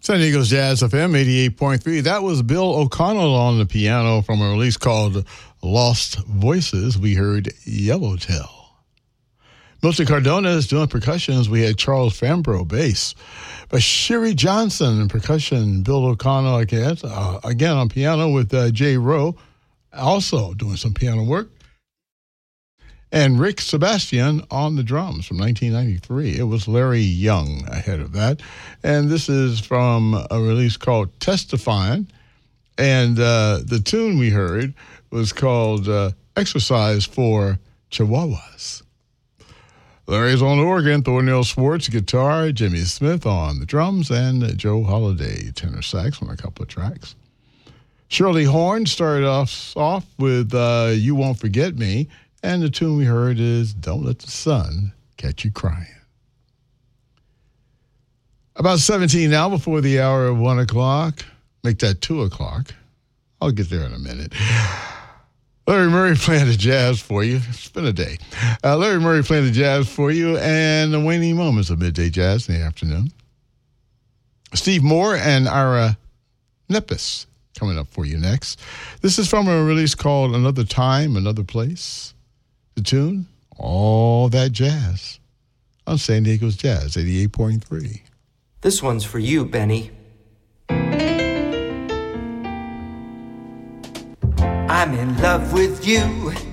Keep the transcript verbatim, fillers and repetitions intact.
San Diego's Jazz F M eighty-eight point three. That was Bill O'Connell on the piano from a release called Lost Voices. We heard Yellowtail. Milton Cardona is doing percussions. We had Charles Fambro bass. Bashiri Johnson percussion. Bill O'Connell again, uh, again on piano with uh, Jay Rowe, also doing some piano work. And Rick Sebastian on the drums from nineteen ninety-three. It was Larry Young ahead of that. And this is from a release called Testifying. And uh, the tune we heard was called uh, Exercise for Chihuahuas. Larry's on the organ, Thornhill Swartz guitar, Jimmy Smith on the drums, and Joe Holliday tenor sax on a couple of tracks. Shirley Horn started off, off with uh, You Won't Forget Me. And the tune we heard is Don't Let the Sun Catch You Crying. About seventeen now before the hour of one o'clock. Make that two o'clock. I'll get there in a minute. Larry Murray playing the jazz for you. It's been a day. Uh, Larry Murray playing the jazz for you and the waning moments of midday jazz in the afternoon. Steve Moore and Ira Nepis coming up for you next. This is from a release called Another Time, Another Place. The tune, All That Jazz, on San Diego's Jazz, eighty-eight point three. This one's for you, Benny. I'm in love with you.